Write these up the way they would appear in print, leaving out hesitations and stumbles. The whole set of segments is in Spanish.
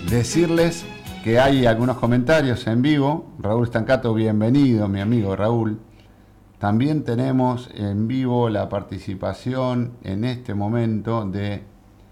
decirles que hay algunos comentarios en vivo. Raúl Stancato, bienvenido, mi amigo Raúl. También tenemos en vivo la participación en este momento de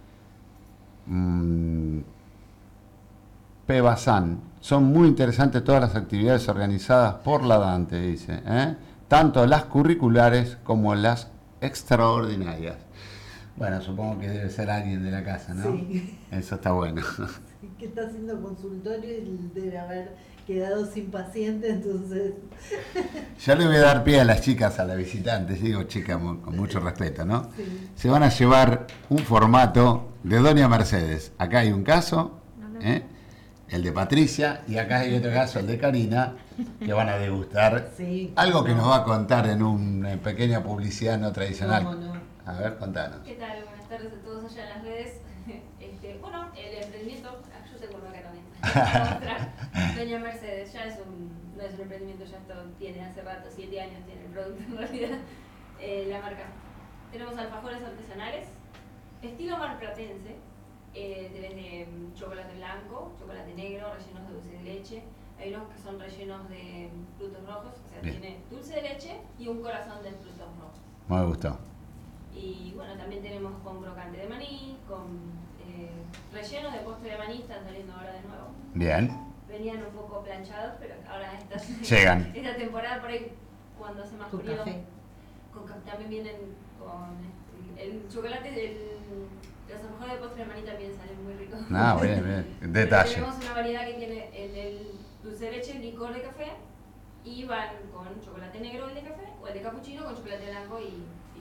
Pebazán. Son muy interesantes todas las actividades organizadas por la Dante, dice, tanto las curriculares como las extraordinarias. Bueno, supongo que debe ser alguien de la casa, ¿no? Sí. Eso está bueno. Sí, que está haciendo consultorio y debe haber quedado sin paciente, entonces... Yo le voy a dar pie a las chicas, a las visitantes, digo chicas con mucho respeto, ¿no? Sí. Se van a llevar un formato de Doña Mercedes. Acá hay un caso, el de Patricia, y acá hay otro caso, el de Karina, que van a degustar algo que nos va a contar en una pequeña publicidad no tradicional. No. A ver, contanos. ¿Qué tal? Buenas tardes a todos allá en las redes. Bueno, el emprendimiento, yo tengo uno acá también. Mostrar. Doña Mercedes ya no es un emprendimiento, ya esto tiene hace rato, 7 años tiene el producto en realidad, la marca. Tenemos alfajores artesanales, estilo marplatense, desde chocolate blanco, chocolate negro, rellenos de dulce de leche. Hay unos que son rellenos de frutos rojos, o sea, tiene dulce de leche y un corazón de frutos rojos. Me gustó. Y bueno, también tenemos con crocante de maní, con rellenos de postre de maní, están saliendo ahora de nuevo. Bien. Venían un poco planchados, pero ahora llegan. Esta temporada por ahí, cuando hace más frío, también vienen con el chocolate, los alfajores de postre de maní también salen muy ricos. Ah, bien. Detalle. Tenemos una variedad que tiene el dulce de leche, el licor de café, y van con chocolate negro el de café, o el de capuchino con chocolate blanco y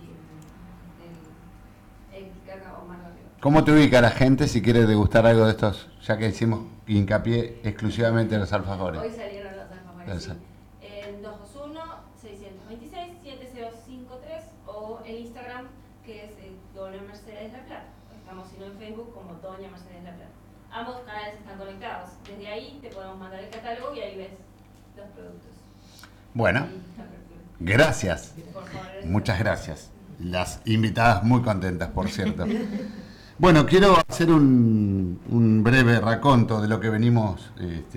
el cacao amargo. ¿Cómo te ubica la gente si quiere degustar algo de estos, ya que hicimos hincapié exclusivamente en los alfajores? Hoy salieron los alfajores, sí. En 221-626-7053 o en Instagram, que es Doña Mercedes La Plata. Estamos sino en Facebook como Doña Mercedes La Plata. Ambos canales están conectados. Desde ahí te podemos mandar el catálogo y ahí ves los productos. Bueno, gracias. Muchas gracias. Las invitadas muy contentas, por cierto. Bueno, quiero hacer un breve raconto de lo que venimos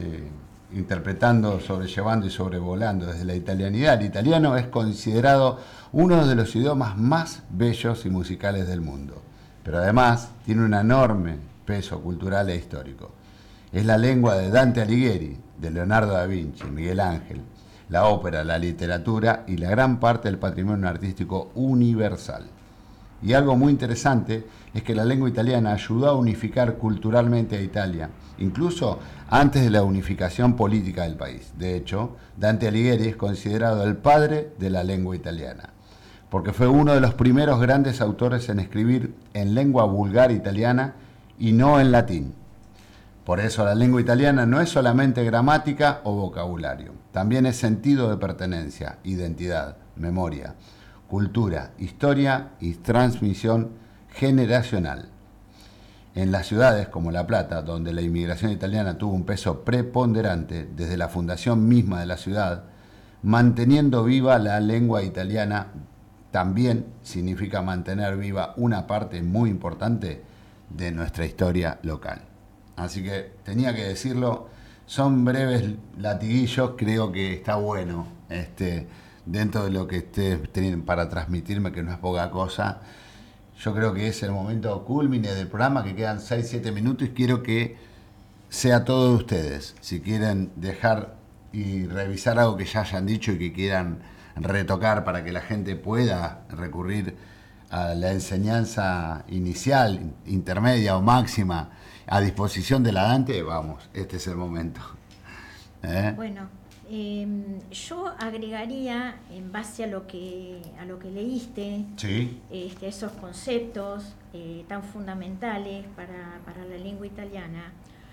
interpretando, sobrellevando y sobrevolando desde la italianidad. El italiano es considerado uno de los idiomas más bellos y musicales del mundo, pero además tiene un enorme peso cultural e histórico. Es la lengua de Dante Alighieri, de Leonardo da Vinci, Miguel Ángel, la ópera, la literatura y la gran parte del patrimonio artístico universal. Y algo muy interesante es que la lengua italiana ayudó a unificar culturalmente a Italia, incluso antes de la unificación política del país. De hecho, Dante Alighieri es considerado el padre de la lengua italiana, porque fue uno de los primeros grandes autores en escribir en lengua vulgar italiana y no en latín. Por eso la lengua italiana no es solamente gramática o vocabulario, también es sentido de pertenencia, identidad, memoria, cultura, historia y transmisión generacional. En las ciudades como La Plata, donde la inmigración italiana tuvo un peso preponderante desde la fundación misma de la ciudad, manteniendo viva la lengua italiana también significa mantener viva una parte muy importante de nuestra historia local. Así que tenía que decirlo, son breves latiguillos, creo que está bueno dentro de lo que ustedes tienen para transmitirme, que no es poca cosa. Yo creo que es el momento culmine del programa, que quedan 6-7 minutos y quiero que sea todo de ustedes. Si quieren dejar y revisar algo que ya hayan dicho y que quieran retocar para que la gente pueda recurrir a la enseñanza inicial, intermedia o máxima a disposición de la Dante, vamos, este es el momento. Bueno, yo agregaría, en base a lo que leíste, sí, esos conceptos tan fundamentales para la lengua italiana,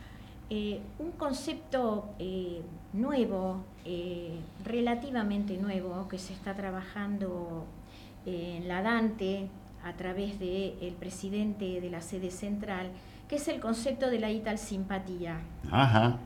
un concepto nuevo, relativamente nuevo, que se está trabajando en la Dante a través del presidente de la sede central, que es el concepto de la italsimpatía. Ajá.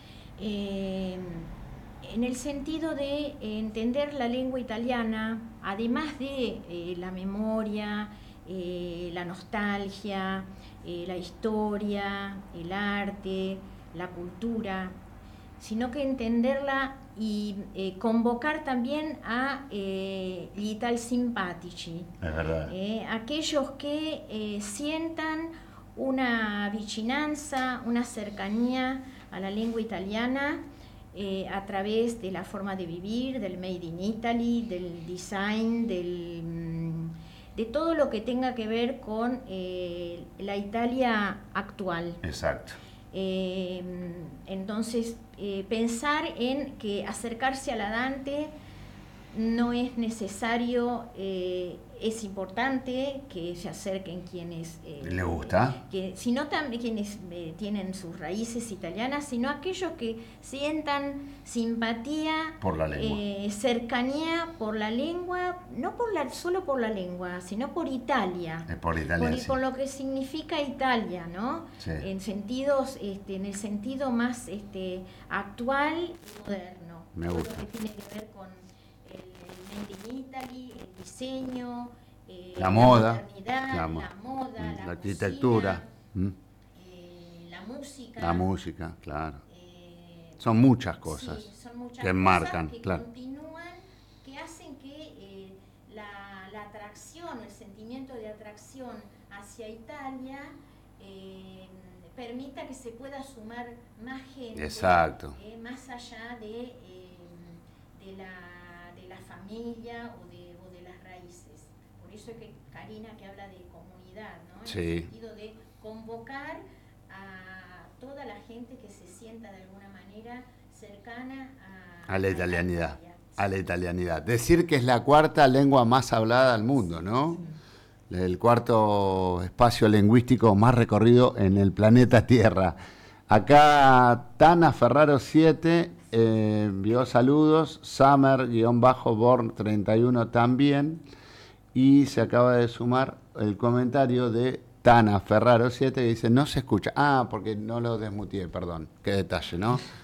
En el sentido de entender la lengua italiana, además de la memoria, la nostalgia, la historia, el arte, la cultura, sino que entenderla y convocar también a gli Ital simpatici, Es verdad. aquellos que sientan una vicinanza, una cercanía a la lengua italiana a través de la forma de vivir, del Made in Italy, del design, de todo lo que tenga que ver con la Italia actual. Exacto. Entonces, pensar en que acercarse a la Dante no es necesario, es importante que se acerquen quienes ¿Le gusta? Sino también quienes tienen sus raíces italianas, sino aquellos que sientan simpatía Por la lengua. cercanía por la lengua, no solo por la lengua, sino por Italia. Es por Italia, sí. Por lo que significa Italia, ¿no? Sí. En el sentido más actual y moderno. Me Todo gusta. lo que tiene que ver con el Made in Italy, el diseño, La moda, modernidad, la moda, la arquitectura, cocina, la música. la música, claro. Son muchas cosas, sí, son muchas que cosas enmarcan, que claro. continúan, que hacen que la atracción, el sentimiento de atracción hacia Italia permita que se pueda sumar más gente. Exacto. Más allá de la familia o de las raíces. Por eso es que Karina que habla de comunidad, ¿no? Sí. En el sentido de convocar a toda la gente que se sienta de alguna manera cercana A la italianidad. Italia. A la italianidad. Decir que es la cuarta lengua más hablada del mundo, ¿no? El cuarto espacio lingüístico más recorrido en el planeta Tierra. Acá Tana Ferraro 7 envió saludos, Summer-Born31 también, y se acaba de sumar el comentario de Tana Ferraro 7 que dice, no se escucha. Ah, porque no lo desmutié, perdón. Qué detalle, ¿no?